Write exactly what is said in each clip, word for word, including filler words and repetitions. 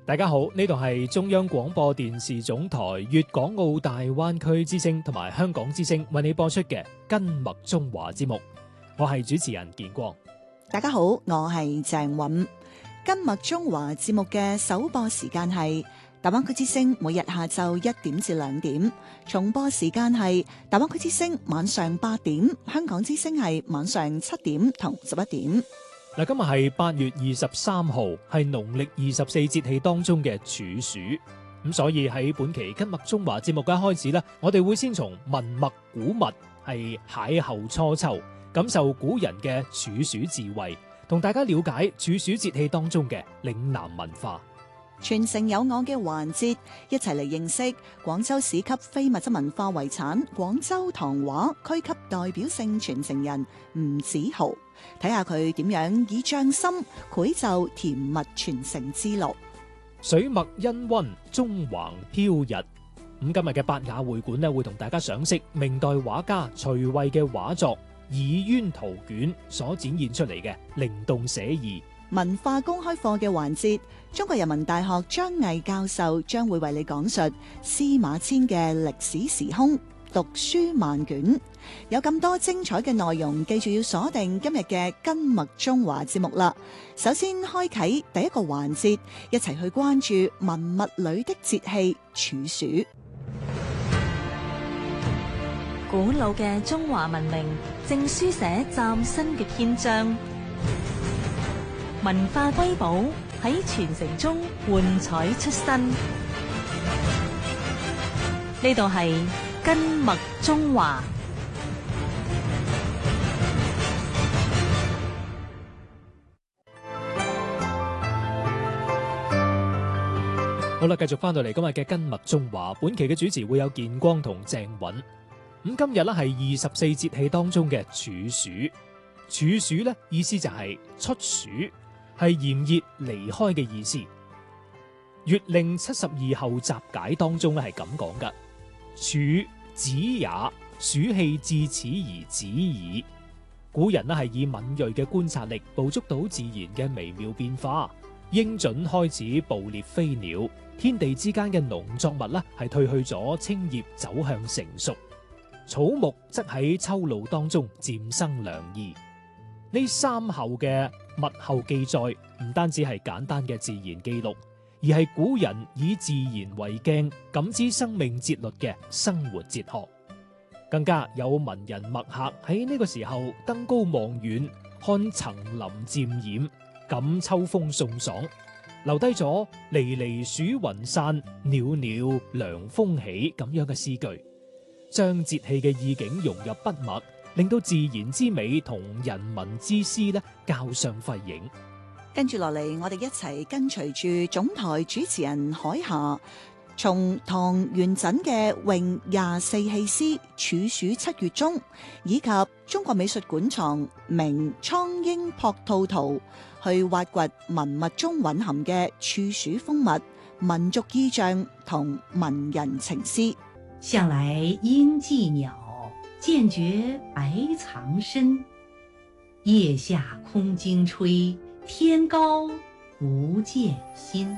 大家好，呢度係中央廣播電視總台粵港澳大灣區之聲同埋香港之聲為你播出嘅跟麥中華節目，我係主持人建光。 大家好，我係鄭韻。跟麥中華節目嘅首播時間係大灣區之聲每日下晝一點至兩點，重播時間係大灣區之聲晚上八點，香港之聲係晚上七點同十一點。 嗱，今日係八月二十三號，係農曆二十四節氣當中嘅處暑，咁所以喺本期跟麥中華節目嘅開始呢，我哋會先從文墨古物，係邂逅初秋，感受古人嘅處暑智慧，同大家了解處暑節氣當中嘅嶺南文化。 傳承有我嘅環節，一齊嚟認識廣州市級非物質文化遺產廣州唐畫區級代表性傳承人吳子豪，睇下佢點樣以匠心繪就甜蜜傳承之路。 水墨氤氳，中橫飄逸。咁今日嘅八雅會館呢，會同大家賞識明代畫家徐渭嘅畫作《倚淵圖卷》所展現出嚟嘅靈動寫意。 文化公開課嘅環節，中國人民大學張毅教授將會為你講述司馬遷嘅歷史時空，讀書萬卷。有咁多精彩嘅內容，記住要鎖定今日嘅跟麥中華節目啦。首先開啟第一個環節，一齊去關注文物裏的節氣處暑。 古老嘅中華文明正書寫嶄新嘅篇章。文化瑰寶喺傳承中煥彩出新，呢度係跟麥中華。 好啦，繼續翻到嚟今日嘅跟麥中華，本期嘅主持會有建光同鄭韻。咁今日咧係二十四節氣當中嘅處暑，處暑咧意思就係出暑，係炎熱離開嘅意思。月令七十二候集解當中咧係咁講噶：處止也，暑氣至此而止矣。古人咧係以敏銳嘅觀察力捕捉到自然嘅微妙變化，鷹隼開始捕獵飛鳥，天地之間嘅農作物咧係褪去咗青葉，走向成熟。草木則喺秋露當中漸生涼意。呢三候嘅物候記載唔單止係簡單嘅自然記錄，而係古人以自然為鏡，感知生命節律嘅生活哲學。更加有文人墨客喺呢個時候登高望遠，看層林漸染，感秋風送爽，留低咗離離暑雲散，裊裊涼風起咁樣嘅詩句，將節氣嘅意境融入筆墨，令到自然之美同人文之詩咧交相輝映。 跟住落嚟，我哋一齊跟隨住總台主持人海霞，從唐元稹嘅《詠廿四氣詩處暑七月中》，以及中國美術館藏明蒼鷹撲兔圖，去挖掘文物中蘊含嘅處暑風物、民族意象同文人情思。 向來應寄鳥，漸覺白藏身。夜下空驚吹，天高不見薪。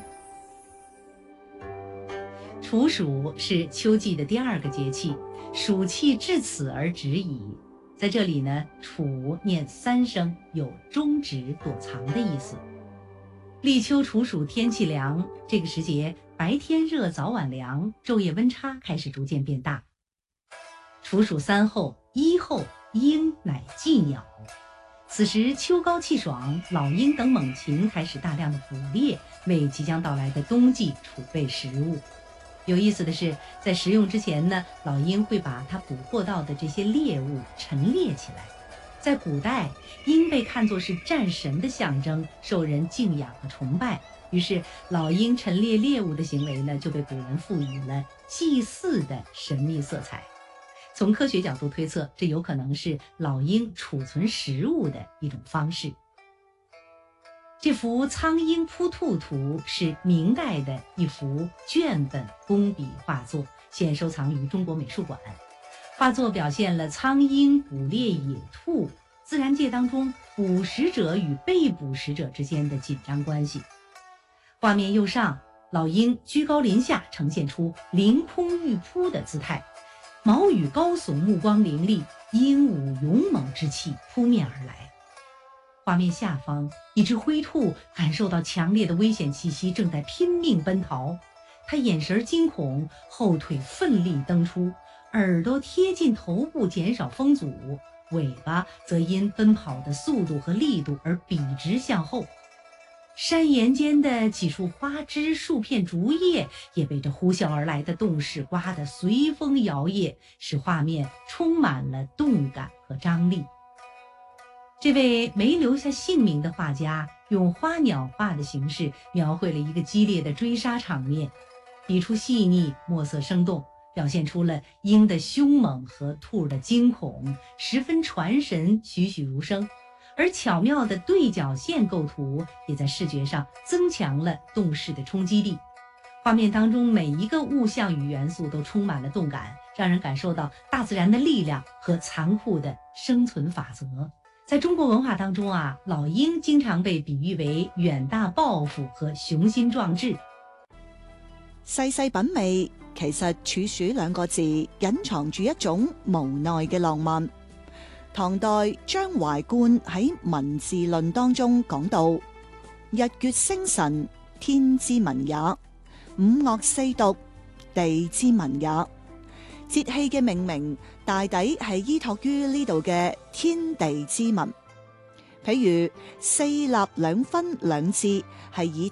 處暑是秋季的第二個節氣，暑氣至此而止矣。在這裡呢，處念三聲，有終止躲藏的意思。立秋處暑天氣涼，這個時節白天熱早晚涼，晝夜溫差開始逐漸變大。處暑三候，一候鷹乃寄鳥。此時秋高氣爽，老鷹等猛禽開始大量的捕獵，為即將到來的冬季儲備食物。有意思的是，在食用之前呢，老鷹會把它捕獲到的這些獵物陳列起來。在古代，鷹被看作是戰神的象徵，受人敬仰和崇拜。於是，老鷹陳列獵物的行為呢，就被古人賦予了祭祀的神秘色彩。從科學角度推測，這有可能是老鷹儲存食物的一種方式。這幅《蒼鷹撲兔圖》是明代的一幅絹本工筆畫作，現收藏於中國美術館。畫作表現了蒼鷹捕獵野兔，自然界當中捕食者與被捕食者之間的緊張關係。畫面右上， 老鷹居高臨下，呈現出凌空欲撲的姿態，毛羽高聳，目光凌厲，英武勇猛之氣撲面而來。畫面下方，一隻灰兔感受到強烈的危險氣息，正在拼命奔逃。它眼神驚恐，後腿奮力蹬出，耳朵貼近頭部減少風阻，尾巴則因奔跑的速度和力度而筆直向後。山岩間的幾束花枝、數片竹葉也被這呼嘯而來的動勢刮得隨風搖曳，使畫面充滿了動感和張力。這位沒留下姓名的畫家用花鳥畫的形式描繪了一個激烈的追殺場面，筆觸細膩，墨色生動，表現出了鷹的兇猛和兔的驚恐，十分傳神，栩栩如生。而巧妙的對角線構圖也在視覺上增強了動勢的衝擊力。畫面當中每一個物象與元素都充滿了動感，讓人感受到大自然的力量和殘酷的生存法則。在中國文化當中啊，老鷹經常被比喻為遠大抱負和雄心壯志。 細細品味，其實處暑兩個字隱藏住一種無奈嘅浪漫。唐代張懷觀喺《文字論》當中講到：日月星辰，天之文也；五岳四毒，地之文也。節氣嘅命名大抵係依託於呢度嘅天地之文。譬如四立兩分兩至係以